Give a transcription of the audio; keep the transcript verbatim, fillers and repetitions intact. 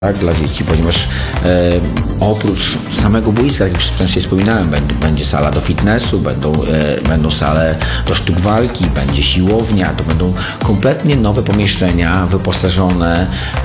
Tak, dla dzieci, ponieważ e, oprócz samego boiska, jak już wcześniej wspominałem, będzie, będzie sala do fitnessu, będą, e, będą sale do sztuk walki, będzie siłownia, to będą kompletnie nowe pomieszczenia wyposażone